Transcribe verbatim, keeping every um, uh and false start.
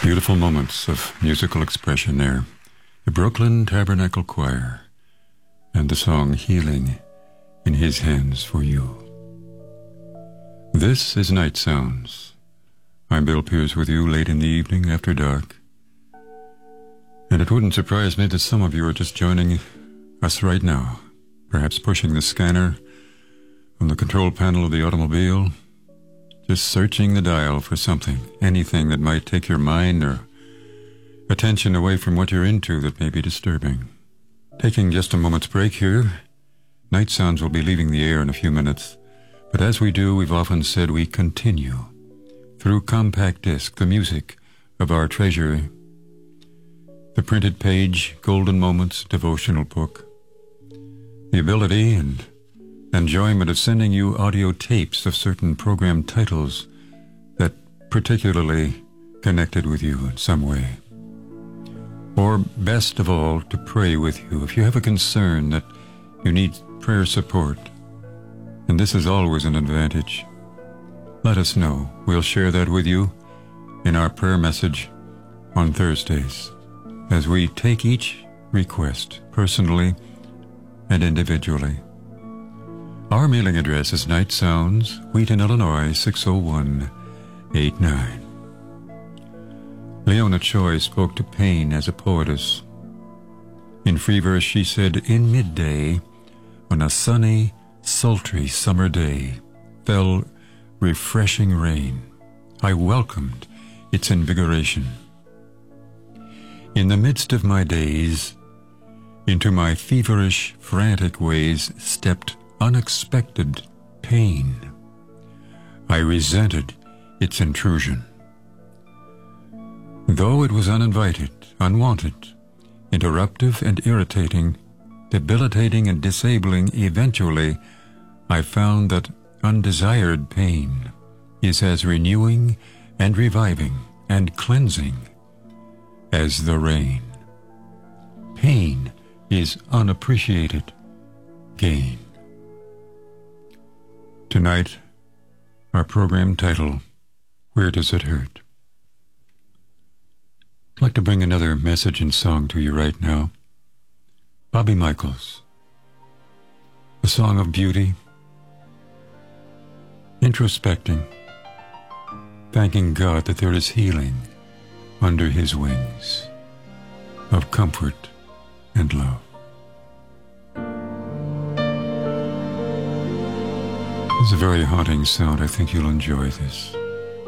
Beautiful moments of musical expression there. The Brooklyn Tabernacle Choir and the song Healing in His Hands for You. This is Night Sounds. I'm Bill Pierce with you late in the evening after dark. And it wouldn't surprise me that some of you are just joining us right now, perhaps pushing the scanner on the control panel of the automobile, just searching the dial for something, anything that might take your mind or attention away from what you're into that may be disturbing. Taking just a moment's break here. Night Sounds will be leaving the air in a few minutes, but as we do, we've often said we continue through compact disc, the music of our treasury, the printed page, Golden Moments devotional book, the ability and enjoyment of sending you audio tapes of certain program titles that particularly connected with you in some way. Or best of all, to pray with you. If you have a concern that you need prayer support, and this is always an advantage, let us know. We'll share that with you in our prayer message on Thursdays as we take each request personally and individually. Our mailing address is Night Sounds, Wheaton, Illinois, six oh one eight nine. Leona Choi spoke to pain as a poetess. In free verse she said, "In midday, on a sunny, sultry summer day, fell refreshing rain. I welcomed its invigoration. In the midst of my days, into my feverish, frantic ways stepped unexpected pain. I resented its intrusion. Though it was uninvited, unwanted, interruptive and irritating, debilitating and disabling, eventually I found that undesired pain is as renewing and reviving and cleansing as the rain. Pain is unappreciated gain." Tonight, our program title, Where Does It Hurt? I'd like to bring another message and song to you right now. Bobby Michaels, a song of beauty, introspecting, thanking God that there is healing under His wings of comfort and love. It's a very haunting sound. I think you'll enjoy this.